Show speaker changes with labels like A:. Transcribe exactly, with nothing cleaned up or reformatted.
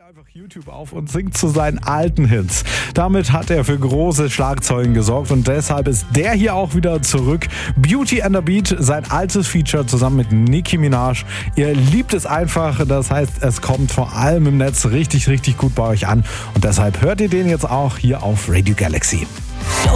A: Einfach YouTube auf und singt zu seinen alten Hits. Damit hat er für große Schlagzeilen gesorgt und deshalb ist der hier auch wieder zurück. Beauty and the Beat, sein altes Feature zusammen mit Nicki Minaj. Ihr liebt es einfach, das heißt, es kommt vor allem im Netz richtig, richtig gut bei euch an und deshalb hört ihr den jetzt auch hier auf Radio Galaxy.